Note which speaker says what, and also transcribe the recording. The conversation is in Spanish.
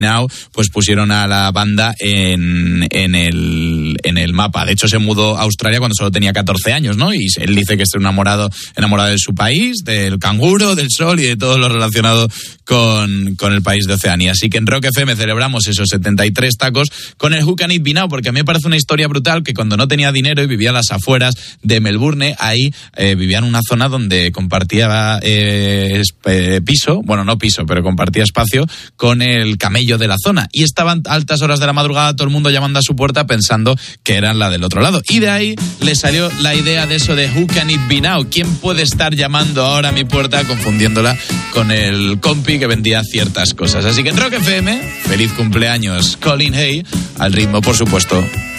Speaker 1: Now, pues pusieron a la banda en el mapa. De hecho, se mudó a Australia cuando solo tenía 14 años, ¿no? Y él dice que está enamorado de su país, del canguro, del sol y de todo lo relacionado con el país de Oceanía. Así que en Rock FM celebramos esos 73 tacos con el Who Can It Be Now, porque a mí me parece una historia brutal que cuando no tenía dinero y vivía a las afueras de Melbourne, ahí vivía en una zona donde compartía piso, bueno, no piso, pero compartía espacio con el camello de la zona, y estaban a altas horas de la madrugada todo el mundo llamando a su puerta pensando que eran la del otro lado, y de ahí le salió la idea de eso de Who Can It Be Now, ¿quién puede estar llamando ahora a mi puerta?, confundiéndola con el compi que vendía ciertas cosas. Así que en Rock FM, feliz cumpleaños Colin Hay, al ritmo, por supuesto,